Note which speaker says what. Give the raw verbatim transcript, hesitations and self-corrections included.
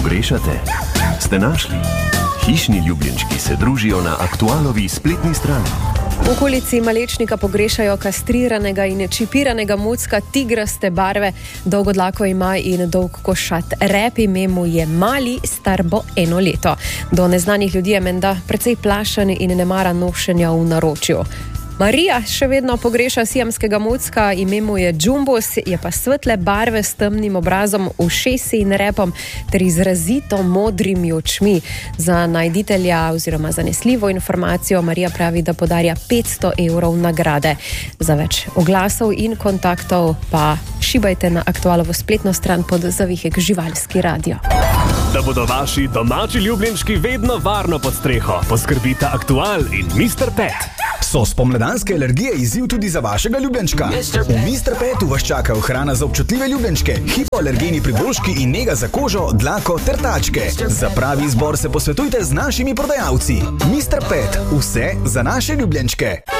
Speaker 1: pogrešate? Ste našli? Hišni ljubljenčki se družijo na Aktualovi spletni strani.
Speaker 2: V okolici Malečnika pogrešajo kastriranega in čipiranega mucka tigraste barve. Dolgo dlako ima in dolg košat rep, ime mu je Mali, star bo eno leto. Do neznanih ljudi je menda precej plašen in ne mara nošenja v naročju. Marija še vedno pogreša siamskega mucka, ime mu je Džumbus, je pa svetle barve s temnim obrazom, ušesi in repom ter izrazito modrimi očmi. Za najditelja oziroma zanesljivo informacijo Marija pravi, da podarja petsto evrov nagrade. Za več oglasov in kontaktov pa šibajte na Aktualovo spletno stran pod zavihek Živalski radio.
Speaker 3: Da bodo vaši domači ljubljenčki vedno varno pod streho, poskrbita Aktual in mister Pet.
Speaker 4: So spomladanske alergije izziv tudi za vašega ljubljenčka? V mister Petu vas čakajo hrana za občutljive ljubljenčke, hipoalergeni priboljški in nega za kožo, dlako ter tačke. Za pravi izbor se posvetujte z našimi prodajalci. mister Pet, vse za naše ljubljenčke.